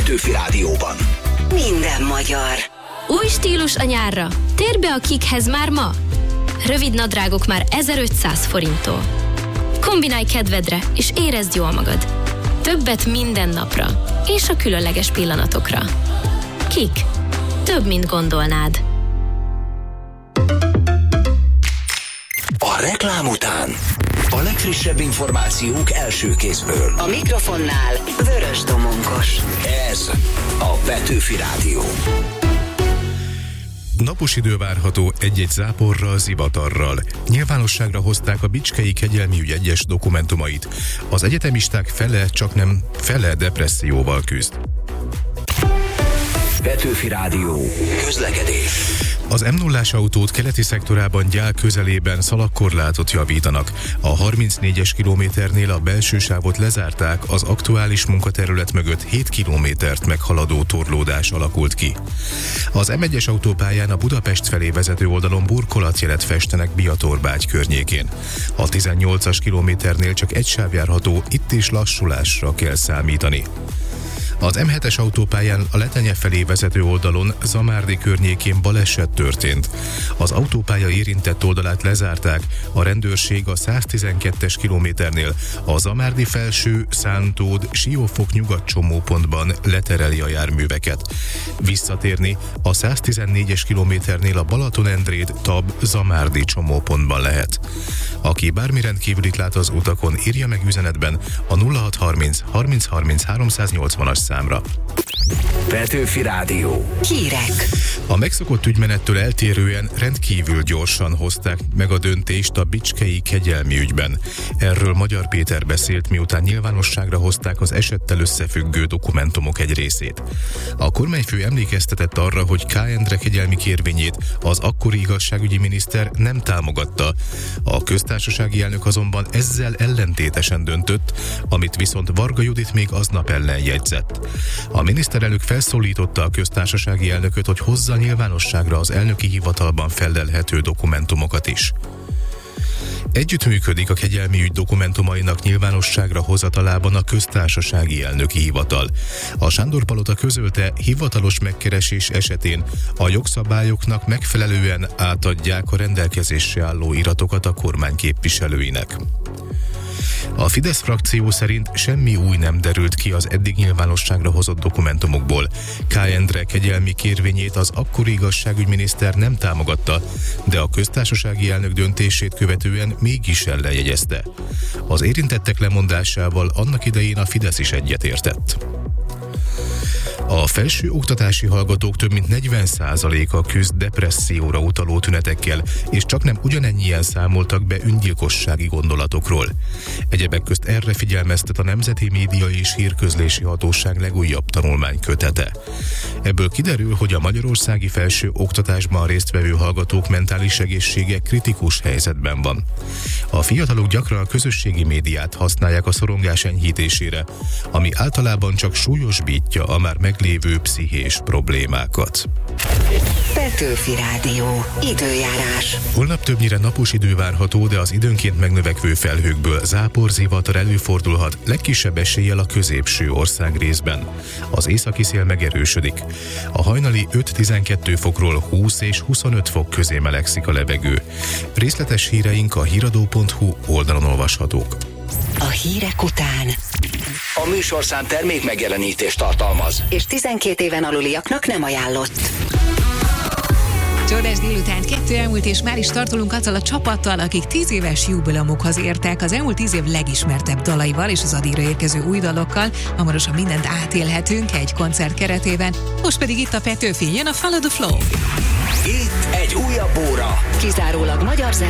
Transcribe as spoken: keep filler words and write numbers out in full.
Petőfi Rádióban. Minden magyar. Új stílus a nyárra. Térj be a Kikhez már ma. Rövid nadrágok már ezerötszáz forinttól. Kombinálj kedvedre, és érezd jól magad. Többet minden napra, és a különleges pillanatokra. Kik. Több, mint gondolnád. A reklám után a legfrissebb információk első kézből. A mikrofonnál Vörös Domonkos. Ez a Petőfi Rádió. Napos idő várható egy-egy záporral, zivatarral. Nyilvánosságra hozták a Bicskei Kegyelmi Ügy egyes dokumentumait. Az egyetemisták fele, csak nem fele depresszióval küzd. Petőfi Rádió. Közlekedés. Az em nullás autót keleti szektorában Gyál közelében szalagkorlátot javítanak. A harmincnégyes kilométernél a belső sávot lezárták, az aktuális munkaterület mögött hét kilométert meghaladó torlódás alakult ki. Az em egyes autópályán a Budapest felé vezető oldalon burkolatjelet festenek Biatorbágy környékén. A tizennyolcas kilométernél csak egy sáv járható, itt is lassulásra kell számítani. Az em hetes autópályán a Letenye felé vezető oldalon Zamárdi környékén baleset történt. Az autópálya érintett oldalát lezárták, a rendőrség a száztizenkettes kilométernél a Zamárdi felső, Szántód, Siófok nyugat csomópontban letereli a járműveket. Visszatérni a száztizennégyes kilométernél a Balatonendréd, Tab, Zamárdi csomópontban lehet. Aki bármi rendkívülit lát az utakon, írja meg üzenetben a nulla hat harminc harminc harminc háromszáznyolcvanas számra. Petőfi Rádió. Hírek. A megszokott ügymenettől eltérően rendkívül gyorsan hozták meg a döntést a Bicskei Kegyelmi ügyben. Erről Magyar Péter beszélt, miután nyilvánosságra hozták az esettel összefüggő dokumentumok egy részét. A kormányfő emlékeztetett arra, hogy K. Endre kegyelmi kérvényét az akkori igazságügyi miniszter nem támogatta. A köztársasági elnök azonban ezzel ellentétesen döntött, amit viszont Varga Judit még aznap ellen jegyzett. A miniszterelnök felszólította a köztársasági elnököt, hogy hozza nyilvánosságra az elnöki hivatalban fellelhető dokumentumokat is. Együttműködik a kegyelmi ügy dokumentumainak nyilvánosságra hozatalában a köztársasági elnöki hivatal. A Sándor-palota közölte, hivatalos megkeresés esetén a jogszabályoknak megfelelően átadják a rendelkezésre álló iratokat a kormány képviselőinek. A Fidesz frakció szerint semmi új nem derült ki az eddig nyilvánosságra hozott dokumentumokból. K. Endre kegyelmi kérvényét az akkori igazságügyminiszter nem támogatta, de a köztársasági elnök döntését követően mégis ellenjegyezte. Az érintettek lemondásával annak idején a Fidesz is egyetértett. A felső oktatási hallgatók több mint negyven százaléka küzd depresszióra utaló tünetekkel, és csaknem ugyanennyien számoltak be öngyilkossági gondolatokról. Egyebek közt erre figyelmeztet a Nemzeti Média és Hírközlési Hatóság legújabb tanulmánykötete. Ebből kiderül, hogy a magyarországi felső oktatásban résztvevő hallgatók mentális egészsége kritikus helyzetben van. A fiatalok gyakran a közösségi médiát használják a szorongás enyhítésére, ami általában csak súlyosbítja a már meglévő pszichés problémákat. Petőfi Rádió. Időjárás. Holnap többnyire napos idő várható, de az időnként megnövekvő felhőkből záporzivatar előfordulhat, legkisebb eséllyel a középső országrészben. Az északi szél megerősödik. A hajnali öt-tizenkét fokról húsz és huszonöt fok közé melegszik a levegő. Részletes híreink a híradó pont hu oldalon olvashatók. A hírek után A műsorszám termék megjelenítést tartalmaz, és tizenkét éven aluliaknak nem ajánlott. Csodás délután kettő elmúlt, és már is tartolunk azzal a csapattal, akik tíz éves jubileumukhoz értek az elmúlt tíz év legismertebb dalaival és az addigra érkező új dalokkal. Hamarosan mindent átélhetünk egy koncert keretében. Most pedig itt a Petőfi, jön a Follow the Flow. itt egy újabb óra. Kizárólag magyar zene.